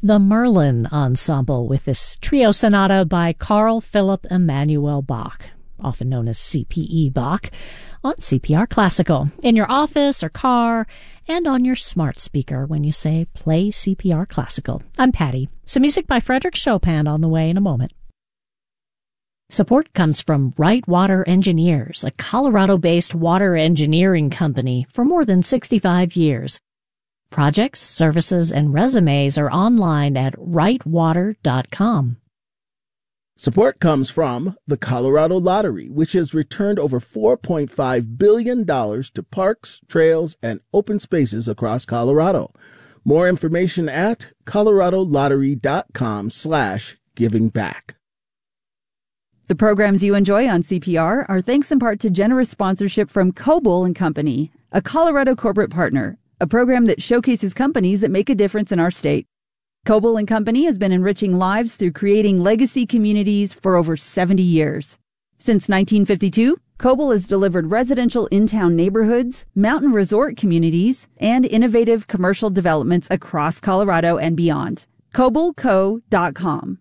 The Merlin Ensemble with this trio sonata by Carl Philipp Emanuel Bach, often known as CPE Bach, on CPR Classical, in your office or car, and on your smart speaker when you say play CPR Classical. I'm Patty. Some music by Frederick Chopin on the way in a moment. Support comes from Wright Water Engineers, a Colorado-based water engineering company for more than 65 years. Projects, services, and resumes are online at wrightwater.com. Support comes from the Colorado Lottery, which has returned over $4.5 billion to parks, trails, and open spaces across Colorado. More information at coloradolottery.com/givingback. The programs you enjoy on CPR are thanks in part to generous sponsorship from Coble & Company, a Colorado corporate partner, a program that showcases companies that make a difference in our state. Coble & Company has been enriching lives through creating legacy communities for over 70 years. Since 1952, Coble has delivered residential in-town neighborhoods, mountain resort communities, and innovative commercial developments across Colorado and beyond. CobleCo.com.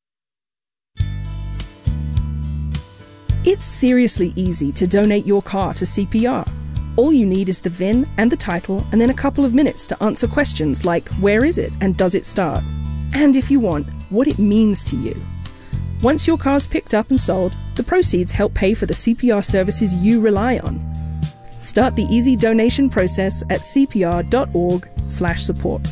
It's seriously easy to donate your car to CPR. All you need is the VIN and the title and then a couple of minutes to answer questions like where is it and does it start? And if you want, what it means to you. Once your car's picked up and sold, the proceeds help pay for the CPR services you rely on. Start the easy donation process at cpr.org/support.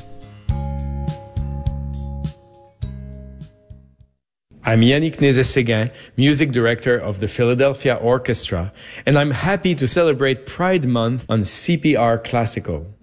I'm Yannick Nézet-Séguin, music director of the Philadelphia Orchestra, and I'm happy to celebrate Pride Month on CPR Classical.